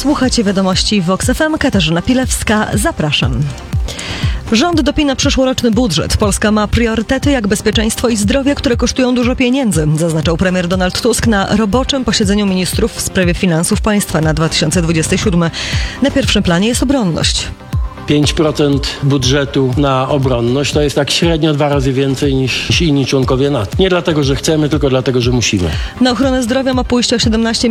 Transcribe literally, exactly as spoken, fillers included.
Słuchacie wiadomości Vox F M. Katarzyna Pilewska. Zapraszam. Rząd dopina przyszłoroczny budżet. Polska ma priorytety jak bezpieczeństwo i zdrowie, które kosztują dużo pieniędzy, zaznaczał premier Donald Tusk na roboczym posiedzeniu ministrów w sprawie finansów państwa na dwa tysiące dwudziesty siódmy. Na pierwszym planie jest obronność. pięć procent budżetu na obronność to jest tak średnio dwa razy więcej niż inni członkowie NATO. Nie dlatego, że chcemy, tylko dlatego, że musimy. Na ochronę zdrowia ma pójść o siedemnaście